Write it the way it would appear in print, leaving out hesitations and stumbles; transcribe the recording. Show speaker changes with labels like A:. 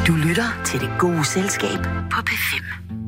A: Du lytter til Det Gode Selskab på P5.